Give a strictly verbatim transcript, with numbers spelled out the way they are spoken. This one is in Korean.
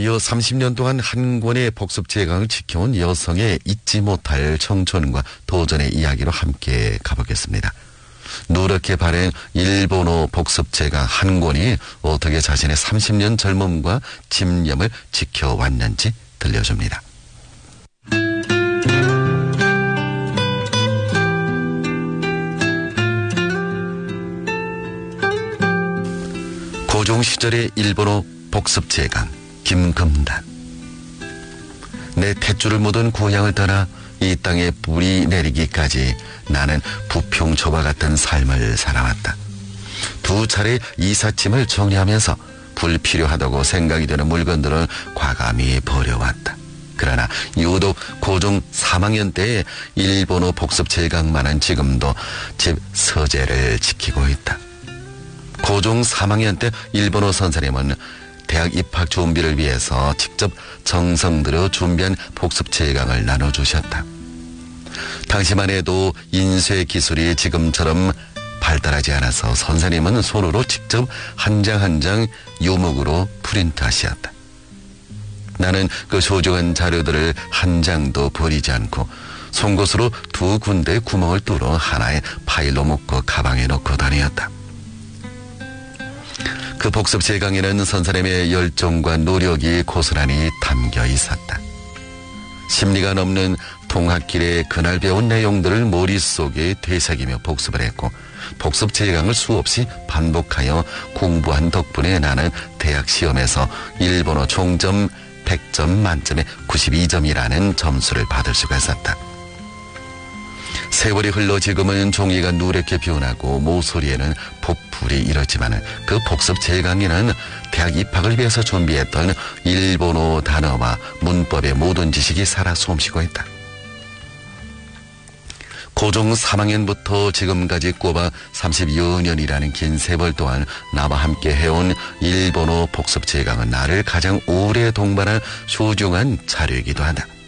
이어 삼십 년 동안 한 권의 복습 제강을 지켜온 여성의 잊지 못할 청춘과 도전의 이야기로 함께 가보겠습니다. 누렇게 발행 일본어 복습 제강 한 권이 어떻게 자신의 삼십 년 젊음과 집념을 지켜왔는지 들려줍니다. 고종 시절의 일본어 복습 제강 김금단. 내 탯줄을 묻은 고향을 떠나 이 땅에 뿌리 내리기까지 나는 부평초바 같은 삶을 살아왔다. 두 차례 이삿짐을 정리하면서 불필요하다고 생각이 되는 물건들을 과감히 버려왔다. 그러나 유독 고종 삼 학년 때의 일본어 복습 제강만은 지금도 집 서재를 지키고 있다. 고종 삼 학년 때 일본어 선생님은 대학 입학 준비를 위해서 직접 정성 들여 준비한 복습 제강을 나눠주셨다. 당시만 해도 인쇄 기술이 지금처럼 발달하지 않아서 선생님은 손으로 직접 한 장 한 장 유목으로 프린트하셨다. 나는 그 소중한 자료들을 한 장도 버리지 않고 송곳으로 두 군데 구멍을 뚫어 하나의 파일로 묶어 가방에 넣고 다녔다. 그 복습 제강에는 선생님의 열정과 노력이 고스란히 담겨 있었다. 십리가 넘는 통학길에 그날 배운 내용들을 머릿속에 되새기며 복습을 했고 복습 제강을 수없이 반복하여 공부한 덕분에 나는 대학 시험에서 일본어 총점 백 점 만점에 구십이 점이라는 점수를 받을 수가 있었다. 세월이 흘러 지금은 종이가 누렇게 변하고 모서리에는 보풀이 일었지만 그 복습 제강에는 대학 입학을 위해서 준비했던 일본어 단어와 문법의 모든 지식이 살아 숨쉬고 있다. 고종 삼 학년부터 지금까지 꼽아 삼십여 년이라는 긴 세월 동안 나와 함께 해온 일본어 복습 제강은 나를 가장 오래 동반한 소중한 자료이기도 하다.